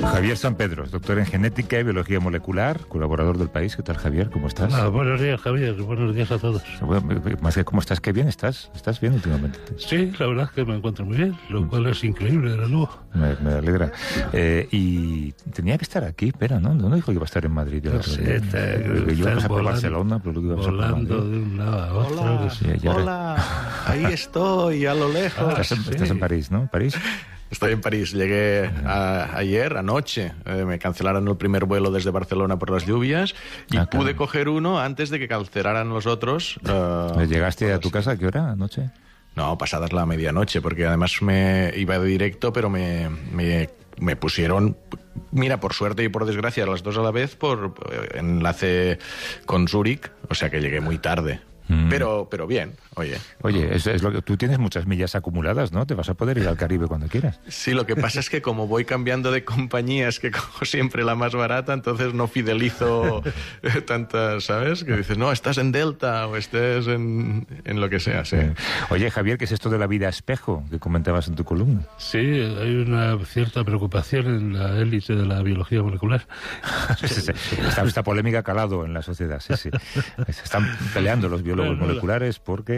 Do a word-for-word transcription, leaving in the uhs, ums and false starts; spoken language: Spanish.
Javier Sampedros, doctor en genética y biología molecular, colaborador del País. ¿Qué tal, Javier? ¿Cómo estás? Ah, buenos días, Javier. Buenos días a todos. Más que cómo estás, qué bien estás. ¿Estás bien últimamente? Sí, la verdad es que me encuentro muy bien, lo cual es increíble, de luego. Me, me alegra. Eh, y tenía que estar aquí, espera, ¿no? ¿No dijo que iba a estar en Madrid? No sé, está, yo iba a pasar por Barcelona, pero luego iba a pasar por Madrid. Volando de un lado a otro. Hola, Sí, ya hola, ahí estoy, a lo lejos. Estás en, sí. estás en París, ¿no? ¿París? Estoy en París, llegué a, ayer, anoche, eh, me cancelaron el primer vuelo desde Barcelona por las lluvias y Ah, pude claro. coger uno antes de que cancelaran los otros. eh, ¿Llegaste a por tu las- casa a qué hora anoche? No, pasadas la medianoche, porque además me iba de directo, pero me, me, me pusieron, mira, por suerte y por desgracia, las dos a la vez, por eh, enlace con Zúrich, o sea que llegué muy tarde. Mm. Pero, pero bien, oye. Oye, es, es lo que, tú tienes muchas millas acumuladas, ¿no? Te vas a poder ir al Caribe cuando quieras. Sí, lo que pasa es que como voy cambiando de compañías, que cojo siempre la más barata, entonces no fidelizo eh, tantas, ¿sabes? Que dices, no, estás en Delta o estés en, en lo que sea, sí. Eh, Oye, Javier, ¿qué es esto de la vida espejo que comentabas en tu columna? Sí, hay una cierta preocupación en la élite de la biología molecular. Esta, esta polémica ha calado en la sociedad, sí, sí. Se están peleando los biólogos Bueno, moleculares porque...